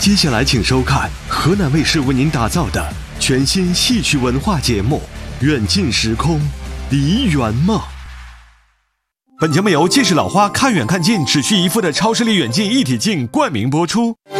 接下来请收看河南卫视为您打造的全新戏曲文化节目《远近时空梨园梦》。本节目由近视老花看远看近只需一副的超视力远近一体镜冠名播出。